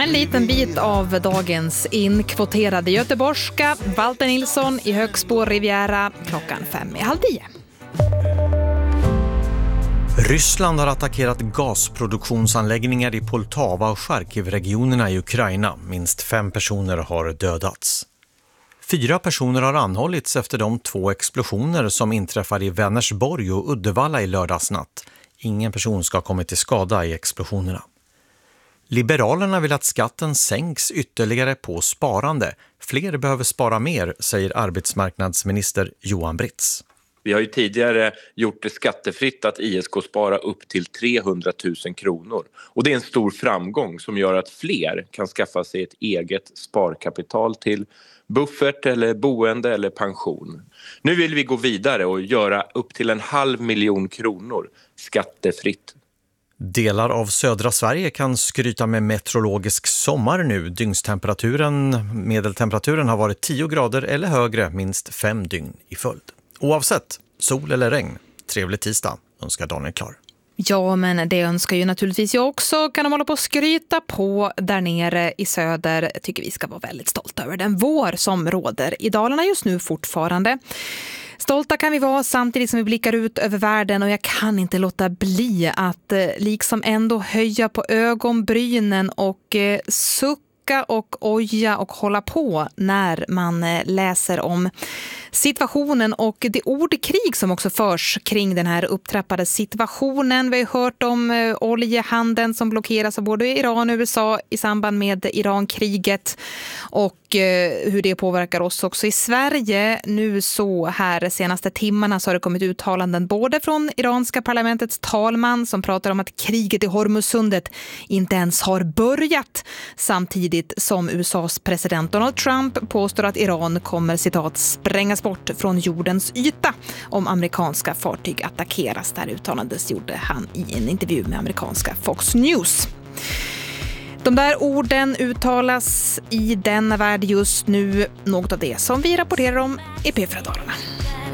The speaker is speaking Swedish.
En liten bit av dagens inkvoterade göteborgska. Walter Nilsson i Högsbo Riviera 8:05. Ryssland har attackerat gasproduktionsanläggningar i Poltava och Charkiv-regionerna i Ukraina. Minst 5 personer har dödats. 4 personer har anhållits efter de 2 explosioner som inträffade i Vänersborg och Uddevalla i lördagsnatt. Ingen person ska ha kommit till skada i explosionerna. Liberalerna vill att skatten sänks ytterligare på sparande. Fler behöver spara mer, säger arbetsmarknadsminister Johan Britz. Vi har ju tidigare gjort det skattefritt att ISK spara upp till 300 000 kronor. Och det är en stor framgång som gör att fler kan skaffa sig ett eget sparkapital till buffert eller boende eller pension. Nu vill vi gå vidare och göra upp till 500 000 kronor skattefritt. Delar av södra Sverige kan skryta med meteorologisk sommar nu. Medeltemperaturen har varit 10 grader eller högre minst 5 dygn i följd. Oavsett, sol eller regn, trevlig tisdag, önskar Daniel Klar. Ja, men det önskar ju naturligtvis jag också. Kan de hålla på att skryta på där nere i söder. Jag tycker vi ska vara väldigt stolta över den vår som råder i Dalarna just nu fortfarande. Stolta kan vi vara samtidigt som vi blickar ut över världen, och jag kan inte låta bli att liksom ändå höja på ögonbrynen och sucka och oja och hålla på när man läser om situationen och det ordkrig som också förs kring den här upptrappade situationen. Vi har hört om oljehandeln som blockeras av både Iran och USA i samband med Irankriget och hur det påverkar oss också i Sverige. Nu så här senaste timmarna så har det kommit uttalanden både från iranska parlamentets talman som pratar om att kriget i Hormuzsundet inte ens har börjat, samtidigt som USAs president Donald Trump påstår att Iran kommer citat sprängas bort från jordens yta om amerikanska fartyg attackeras. Där uttalandes gjorde han i en intervju med amerikanska Fox News. De där orden uttalas i denna värld just nu, något av det som vi rapporterar om i P4 Dalarna.